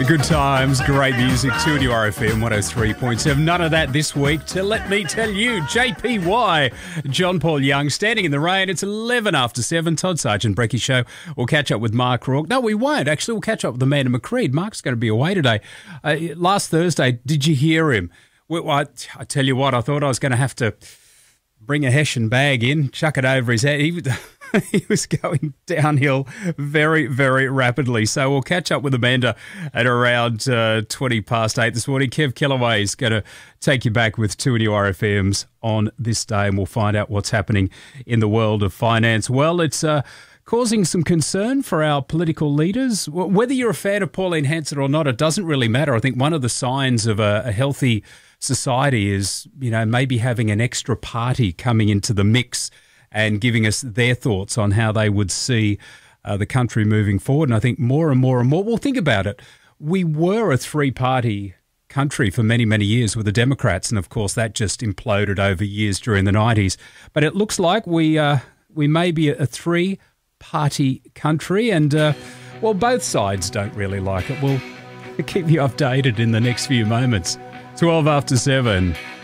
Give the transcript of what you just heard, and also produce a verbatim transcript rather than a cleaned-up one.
Good times, great music, two to R F M one oh three point seven. None of that this week to let me tell you. J P Y, John Paul Young, standing in the rain. It's eleven after seven. Todd Sargent, Brecky Show. We'll catch up with Mark Rourke. No, we won't. Actually, we'll catch up with Amanda McCreed. Mark's going to be away today. Uh, last Thursday, did you hear him? Well, I, I tell you what, I thought I was going to have to bring a Hessian bag in, chuck it over his head. He He was going downhill very, very rapidly. So we'll catch up with Amanda at around uh, twenty past eight this morning. Kev Kellaway is going to take you back with two new R F Ms on this day, and we'll find out what's happening in the world of finance. Well, it's uh, causing some concern for our political leaders. Whether you're a fan of Pauline Hanson or not, it doesn't really matter. I think one of the signs of a, a healthy society is, you know, maybe having an extra party coming into the mix and giving us their thoughts on how they would see uh, the country moving forward. And I think more and more and more, well, think about it. We were a three-party country for many, many years with the Democrats, and of course that just imploded over years during the nineties. But it looks like we uh, we may be a three-party country, and, uh, well, both sides don't really like it. We'll keep you updated in the next few moments. twelve after seven.